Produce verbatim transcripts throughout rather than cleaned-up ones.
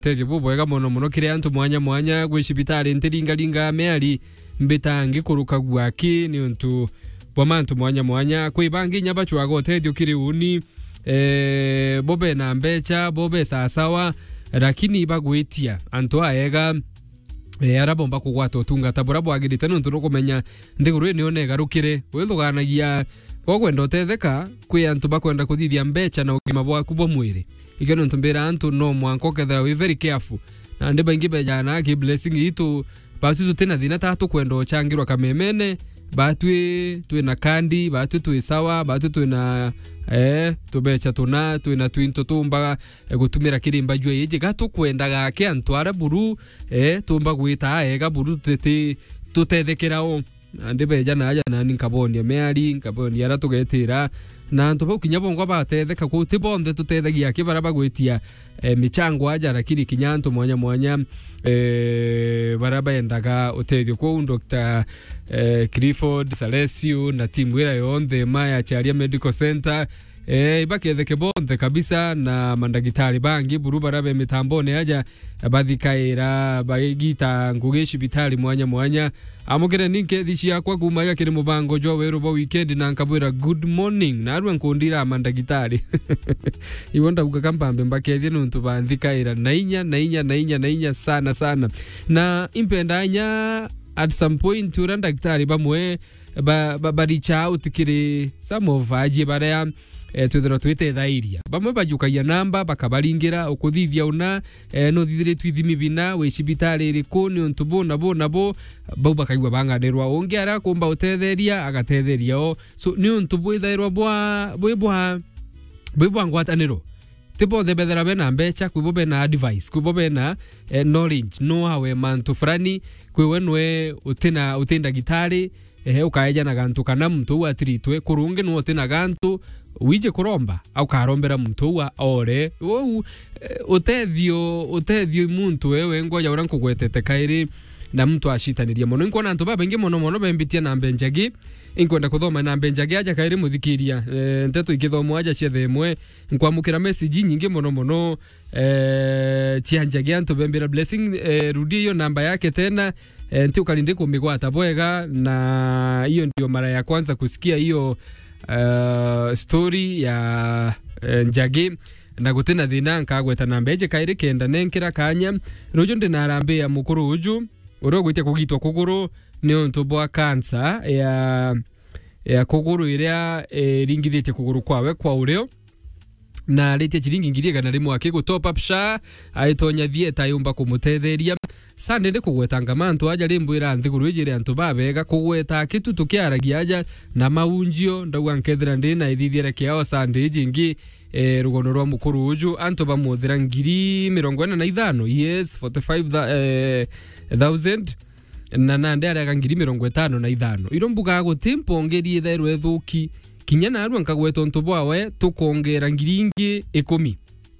tege bubwega mono mono kire antu mwanya mwanya gwicibitari ntiringa ringa meari mbitangi kuruka gwaki ni untu bomantu mwanya mwanya kwibangi nyabachwaga utedio kiri uni eh bobe na mbecha bobe sasawa lakini bagwitia antu aega eh arabomba kugwata utunga tabura bwagirite nuntu rukumenya ndiguru ni one garukire withuganagia kogwenda utetheka kwi antu bakwenda kuthithia mbecha na ugima bwaku bwa mwiri ikeno ntumbira antu no mwanko kethera we very careful na ndiba ingi bejana ki blessing itu batu tutena thina tatu kwenda ochangirwa kamemene batwe twina kandi batwe twi sawa batwe twina eh tubecha tuna twina twinto tumba eh, gutumira kirimba jwe yeje gato kwenda gake antwara buru eh tumba gwita ega buru tete tutethekeraho ndibe jana aja nani nkaboni meari nkaboni ara tugetira na ntobo kinyabongo batetheka ku tibonde tutethegia kibara bagwitia e, michango aja lakini kinyanto mwanya mwanya e, baraba endaga utethio ku Doctor e, Clifford Salesio na timu ira yonde maya charia medical center eh ibaketheke bonde kabisa na mandagitari bangi buru barabe mitambone aja bathikaira bagita ngugeshi bitali mwanya mwanya amugere ninke thici yakwa gumaga kiri mubango jo weru bo weekend na nkabwira good morning na arwe nkundira mandagitari ibonda buka kampambe mbakethie nuntu banthikaira nainya nainya nainya nainya sana sana na impendanya at some point uranda daktari bamwe ba baricha utikiri some of aje bara eh twithira twite thairia bamwe bajukagia namba bakabaringira ukuthithia una eh, no thithire twithimi bina we cibitari iriku ni untu bona bona bo bau bakaigwa banganerwa ungi ara kumba utetheria agatetheria o so ni untu bwithairwa bwa bwibwa bwibwa ngwataniro tipo the bethera bena mbecha kwibo bena advice kwibo bena eh, knowledge no hawe mantu frani kwiwe nwe utina utinda gitari eh ukaeja na gantu kana mtu atritwe kurunge no utina gantu wije kuromba au karombera mtu wa ore wo utethio utethio muntu wewe ngoja uranko gwetete kairi na mtu ashitaniria mono inko na ntoba bengi mono mono bembitia na mbenjagi inkwenda kuthoma na mbenjagi aja kairi muthikiria e, nteto ikithomo aja cethe imwe nkwamukira message nyingi mono mono eh chianjagi anto bembira blessing e, rudi hiyo namba yake tena e, nti ukalinde kumigwata bwega na hiyo ndio mara ya kwanza kusikia hiyo Uh, story ya uh, njagi na gutena thina nkagweta namba eje kairi kenda nenkira kanya rojo ndinarambe ya mukuru uju uro gwite kugitwa kuguru ni onto bwa cancer ya ya kuguru iria e, ringithite kuguru kwawe kwa ureo na lete chiringi ngiriga na rimu akego top up sha aitonya thieta yumba kumutetheria sande ndi kugwetanga mantu aja rimbwira nthiguru ijire antu babega kugweta kitu tukiaragia aja na maunjio ndagwa nkethira ndi na ithithiere kiao sande ijingi e, rugono rwa mukuru uju antu bamuthira ngiri mirongo ina na ithano yes forty-five thousand na nande araga ngiri mirongo itano na ithano irombuga gutimpo ngeri ithairwo ethuki kinya na arwa nkagweta onto bwawe tukongera ngiringi ikumi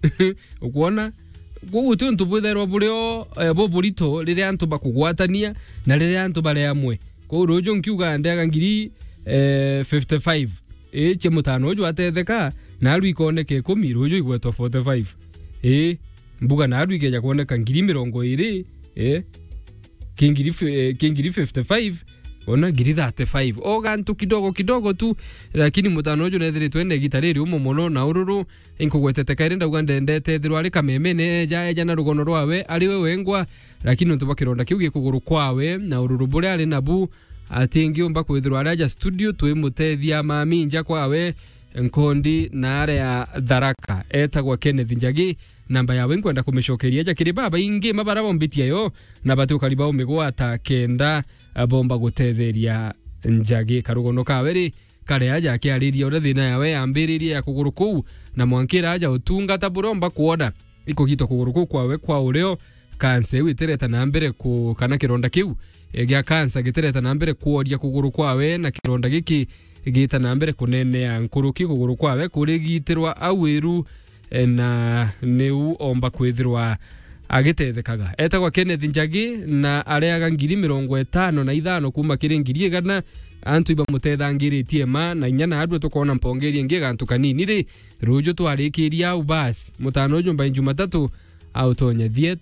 ukuona gugutu onto bwetherwa buryo bo burito rire antu bakugwatania na rire antu bare amwe ko rojo nkiuga ndaga ngiri fifty-five eh che mutano ojo atetheka na aru ikoneke ikumi rojo igwetwa forty-five eh mbuga na aru ikeja kuoneka ngiri mirongo iri eh kingiri kingiri fifty-five ona ngiri thirty-five o gantu kidogo kidogo tu lakini mutano ojo nethire twende gitariri umo mono na ururu inkugwetete kairenda uganda ndete thirwa ari kamemene ja eja na rugono rwawe ari we wengwa lakini ntuba kironda kiugie kuguru kwawe na ururu bure ari nabu atingi umba kwithirwa araja studio twimutethia mami nja kwawe nkondi na are ya Tharaka etagwa Kenneth Njagi namba yawe nkwenda kumishokeria ja kiri baba ingi mabara bombitia yo na batu kaliba umigwata kenda bomba gutetheria Njagi karugono kaweri kare aja akiariria ore thina yawe ambiriria ya kuguru kuu na mwankira aja utungata buromba kuoda iko gito kuguru kuu kwawe kwa ureo kanse witereta na mbere ku kana kironda kiu egya kansa gitereta na mbere kuodia kuguru kwawe na kironda giki gita na mbere kunene ya nkuruki kuguru kwawe kuri gitirwa awiru na neu omba kwithirwa agitethekaga etagwa Kenneth Njagi na areaga ngiri mirongo itano na ithano kuma kiri ngiri igana antu iba mutethangiritie ma na inyana adwe tukona mpongerie ngiga antu kanini ri rujo twarikiria ubas mutano jumba Jumatatu au tonya thie